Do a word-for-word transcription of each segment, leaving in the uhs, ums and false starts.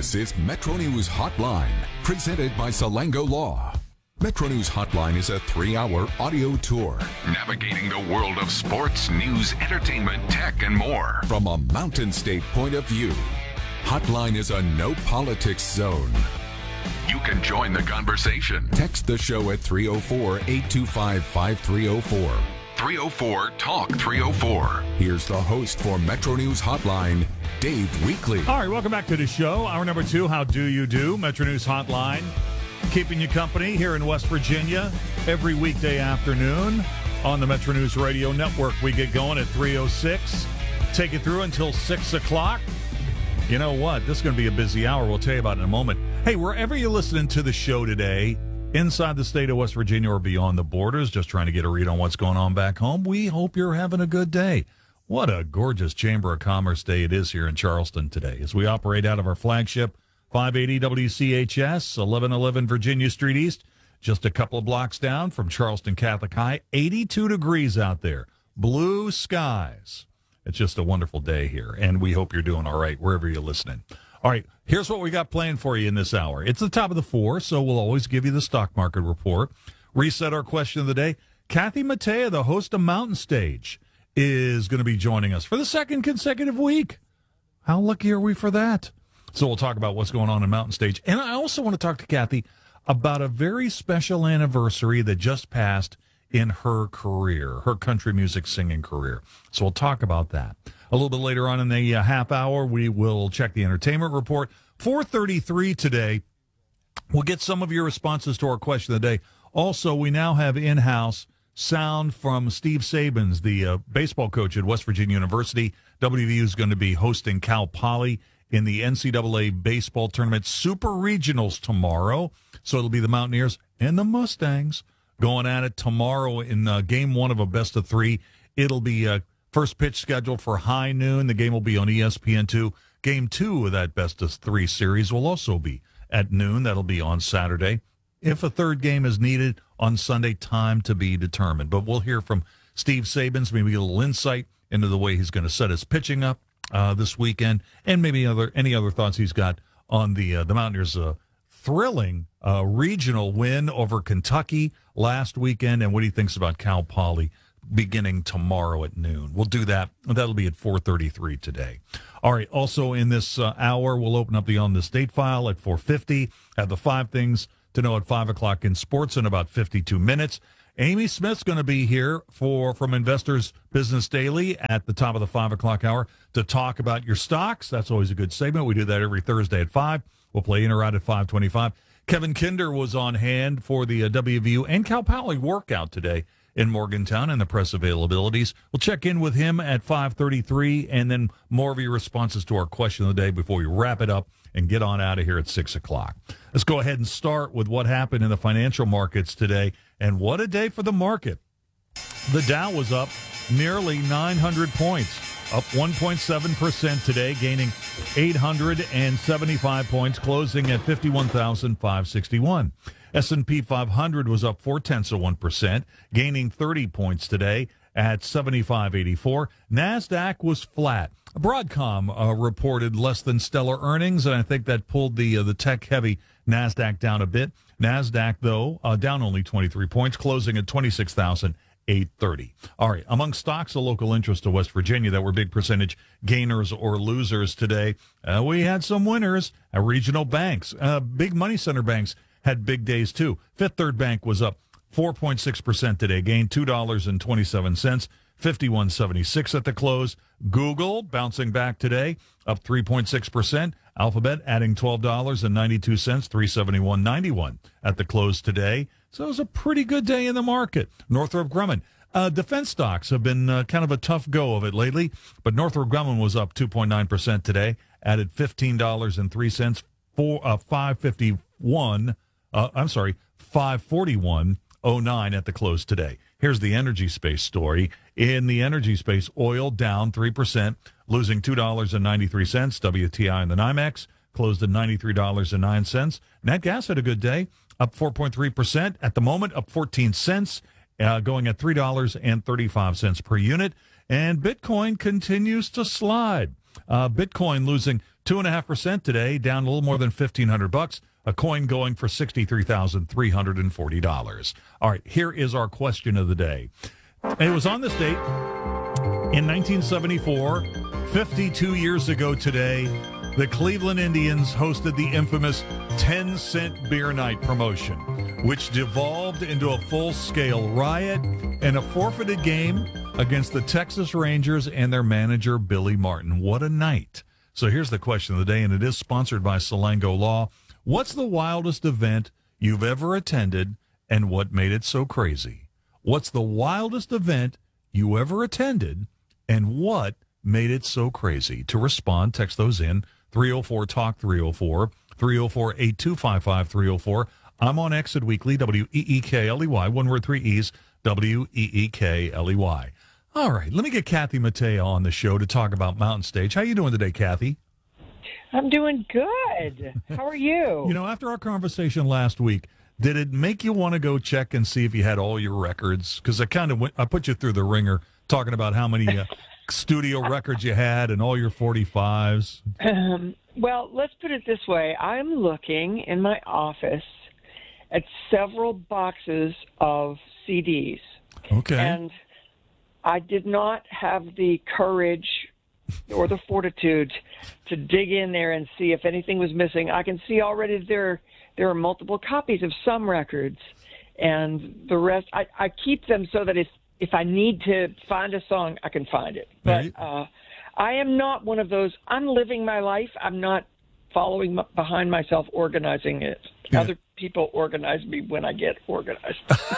This is Metro News Hotline, presented by Salango Law. Metro News Hotline is a three-hour audio tour navigating the world of sports, news, entertainment, tech, and more from a Mountain State point of view. Hotline is a no-politics zone. You can join the conversation. Text the show at three oh four, eight two five, five three oh four. three oh four, talk three oh four. Here's the host for Metro News Hotline, Dave Weekley. All right, welcome back to the show. Hour number two, How Do You Do? Metro News Hotline. Keeping you company here in West Virginia every weekday afternoon on the Metro News Radio Network. We get going at three oh six. Take it through until six o'clock. You know what? This is going to be a busy hour. We'll tell you about it in a moment. Hey, wherever you're listening to the show today, inside the state of West Virginia or beyond the borders, just trying to get a read on what's going on back home, we hope you're having a good day. What a gorgeous Chamber of Commerce day it is here in Charleston today as we operate out of our flagship five eighty W C H S, eleven eleven Virginia Street East, just a couple of blocks down from Charleston Catholic High. eighty-two degrees out there, blue skies. It's just a wonderful day here, and we hope you're doing all right wherever you're listening. All right, here's what we got planned for you in this hour. It's the top of the four, so we'll always give you the stock market report. Reset our question of the day. Kathy Mattea, the host of Mountain Stage, is going to be joining us for the second consecutive week. How lucky are we for that? So we'll talk about what's going on in Mountain Stage. And I also want to talk to Kathy about a very special anniversary that just passed in her career, her country music singing career. So we'll talk about that. A little bit later on in the uh, half hour, we will check the entertainment report. four thirty-three today, we'll get some of your responses to our question of the day. Also, we now have in-house sound from Steve Sabins, the uh, baseball coach at West Virginia University. W V U is going to be hosting Cal Poly in the N C double A baseball tournament super regionals tomorrow. So it'll be the Mountaineers and the Mustangs going at it tomorrow in uh, game one of a best of three. It'll be uh, first pitch scheduled for high noon. The game will be on E S P N two. Game two of that best of three series will also be at noon. That'll be on Saturday. If a third game is needed on Sunday, time to be determined. But we'll hear from Steve Sabins, maybe get a little insight into the way he's going to set his pitching up uh, this weekend, and maybe other any other thoughts he's got on the uh, the Mountaineers' uh, thrilling uh, regional win over Kentucky last weekend, and what he thinks about Cal Poly beginning tomorrow at noon. We'll do that. That'll be at four thirty-three today. All right, also in this uh, hour, we'll open up the On the State file at four fifty, have the five things to know at five o'clock in sports in about fifty-two minutes. Amy Smith's going to be here for from Investors Business Daily at the top of the five o'clock hour to talk about your stocks. That's always a good segment. We do that every Thursday at five. We'll play in or out at five twenty-five. Kevin Kinder was on hand for the uh, W V U and Cal Poly workout today in Morgantown and the press availabilities. We'll check in with him at five thirty-three, and then more of your responses to our question of the day before we wrap it up and get on out of here at six o'clock. Let's go ahead and start with what happened in the financial markets today, and what a day for the market. The Dow was up nearly nine hundred points, up one point seven percent today, gaining eight hundred seventy-five points, closing at fifty-one thousand five hundred sixty-one. S and P five hundred was up four-tenths of one percent, gaining thirty points today at seventy-five eighty-four. NASDAQ was flat. Broadcom uh, reported less than stellar earnings, and I think that pulled the uh, the tech-heavy NASDAQ down a bit. NASDAQ, though, uh, down only twenty-three points, closing at twenty-six thousand eight hundred thirty. All right, among stocks of local interest to West Virginia that were big percentage gainers or losers today, uh, we had some winners. Uh, regional banks, uh, big money center banks had big days, too. Fifth Third Bank was up four point six percent today, gained two dollars and twenty-seven cents, fifty-one seventy-six at the close. Google bouncing back today, up three point six percent. Alphabet adding twelve dollars and ninety-two cents, three seventy-one ninety-one at the close today. So it was a pretty good day in the market. Northrop Grumman. Uh, defense stocks have been uh, kind of a tough go of it lately, but Northrop Grumman was up two point nine percent today, added fifteen dollars and three cents, for uh, five fifty-one. Uh, I'm sorry, five forty-one oh nine at the close today. Here's the energy space story. In the energy space, oil down three percent, losing two dollars and ninety-three cents. W T I and the NYMEX closed at ninety-three dollars and nine cents. Nat gas had a good day, up four point three percent. At the moment, up fourteen cents, uh, going at three dollars and thirty-five cents per unit. And Bitcoin continues to slide. Uh, Bitcoin losing two and a half percent today, down a little more than fifteen hundred bucks. A coin going for sixty-three thousand three hundred and forty dollars. All right, here is our question of the day. It was on this date in nineteen seventy-four, fifty-two years ago today. The Cleveland Indians hosted the infamous ten cent beer night promotion, which devolved into a full-scale riot and a forfeited game against the Texas Rangers and their manager, Billy Martin. What a night. So here's the question of the day, and it is sponsored by Salango Law. What's the wildest event you've ever attended, and what made it so crazy? What's the wildest event you ever attended, and what made it so crazy? To respond, text those in. three oh four talk three oh four, three oh four, eight two five five, three oh four. I'm on Exit Weekly, W E E K L E Y, one word, three E's, W E E K L E Y. All right, let me get Kathy Mattea on the show to talk about Mountain Stage. How you doing today, Kathy? I'm doing good. How are you? You know, after our conversation last week, did it make you want to go check and see if you had all your records? Because I kind of went, I put you through the ringer talking about how many uh, studio records you had and all your forty-fives. Um, well, let's put it this way. I'm looking in my office at several boxes of C Ds. Okay. And I did not have the courage or the fortitude to dig in there and see if anything was missing. I can see already there there are multiple copies of some records, and the rest I, I keep them so that if if I need to find a song, I can find it. But Right. uh, I am not one of those. I'm living my life. I'm not following m- behind myself, organizing it. Yeah. Other people organize me when I get organized.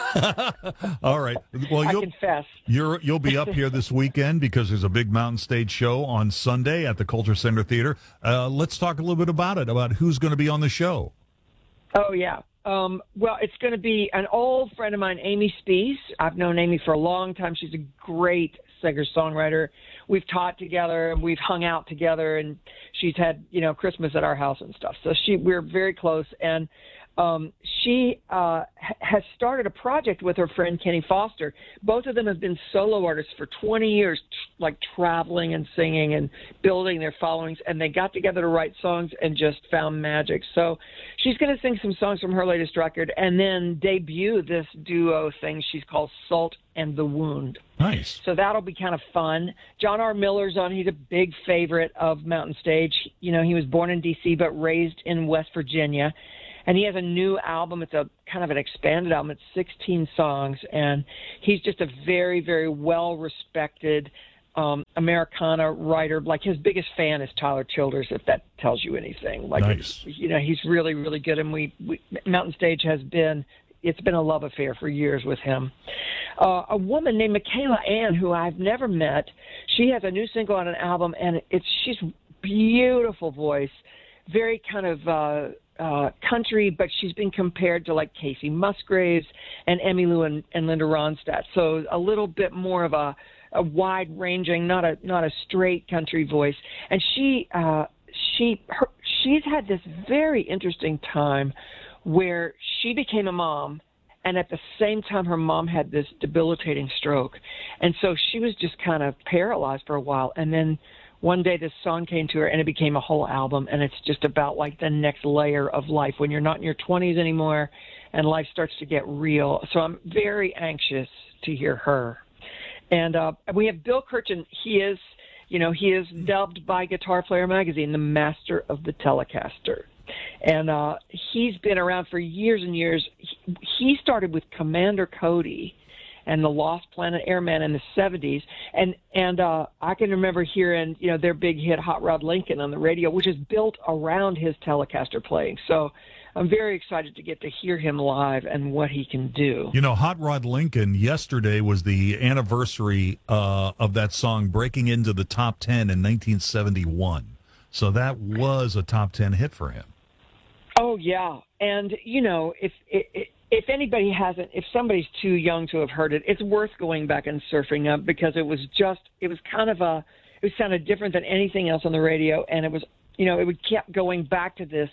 All right. Well, I you'll confess. you're you'll be up here this weekend because there's a big Mountain Stage show on Sunday at the Culture Center Theater. Uh, let's talk a little bit about it, about who's going to be on the show. Oh, yeah. Um, well, it's going to be an old friend of mine, Amy Spees. I've known Amy for a long time. She's a great singer-songwriter. We've taught together, and we've hung out together, and she's had, you know, Christmas at our house and stuff. So she, we're very close, and um, she uh, ha- has started a project with her friend Kenny Foster. Both of them have been solo artists for twenty years, t- like traveling and singing and building their followings, and they got together to write songs and just found magic. So she's going to sing some songs from her latest record and then debut this duo thing she's called Salt and the Wound. Nice. So that'll be kind of fun. John R. Miller's on. He's a big favorite of Mountain Stage. You know, he was born in D C but raised in West Virginia. And he has a new album. It's a kind of an expanded album. It's sixteen songs. And he's just a very, very well-respected um, Americana writer. Like, his biggest fan is Tyler Childers, if that tells you anything. Like, Nice. it's, you know, he's really, really good. And we, we Mountain Stage has been, it's been a love affair for years with him. Uh, a woman named Michaela Ann, who I've never met, she has a new single on an album, and it's she's beautiful voice, very kind of uh, uh, country, but she's been compared to like Casey Musgraves and Emmylou and, and Linda Ronstadt. So a little bit more of a, a wide-ranging, not a not a straight country voice. And she uh, she her, she's had this very interesting time where she became a mom, and at the same time her mom had this debilitating stroke. And so she was just kind of paralyzed for a while. And then one day this song came to her, and it became a whole album, and it's just about like the next layer of life when you're not in your twenties anymore and life starts to get real. So I'm very anxious to hear her. And uh, we have Bill Kirchen. He is, you know, he is dubbed by Guitar Player magazine the master of the Telecaster. And uh, he's been around for years and years. He, he started with Commander Cody and the Lost Planet Airman in the seventies. And and uh, I can remember hearing, you know, their big hit Hot Rod Lincoln on the radio, which is built around his Telecaster playing. So I'm very excited to get to hear him live and what he can do. You know, Hot Rod Lincoln, yesterday was the anniversary uh, of that song breaking into the top ten in nineteen seventy-one. So that was a top ten hit for him. Oh, yeah. And, you know, if if, if anybody hasn't, if somebody's too young to have heard it, it's worth going back and surfing up because it was just, it was kind of a, it sounded different than anything else on the radio. And it was, you know, it would kept going back to this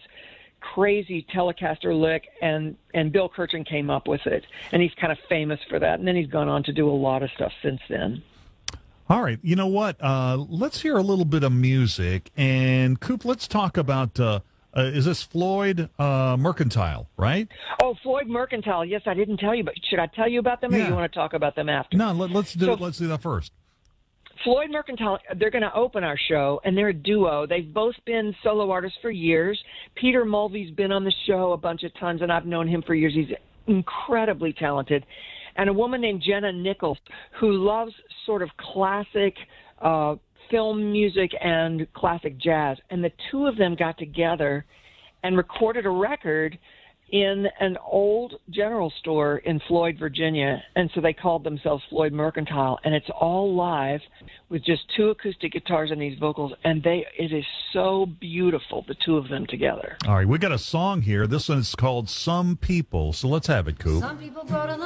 crazy Telecaster lick, and, and Bill Kirchen came up with it. And he's kind of famous for that. And then he's gone on to do a lot of stuff since then. All right. You know what? Uh, let's hear a little bit of music. And, Coop, let's talk about, uh, uh, is this Floyd uh, Mercantile, right? Oh, Floyd Mercantile. Yes, I didn't tell you, but should I tell you about them, or Yeah. you want to talk about them after? No, let, let's do So- let's do that first. Floyd Mercantile, they're going to open our show, and they're a duo. They've both been solo artists for years. Peter Mulvey's been on the show a bunch of times, and I've known him for years. He's incredibly talented. And a woman named Jenna Nichols, who loves sort of classic uh, film music and classic jazz. And the two of them got together and recorded a record in an old general store in Floyd, Virginia. And so they called themselves Floyd Mercantile. And it's all live with just two acoustic guitars and these vocals. And they it is so beautiful, the two of them together. All right. We got a song here. This one is called Some People. So let's have it, Coop. Some people go to the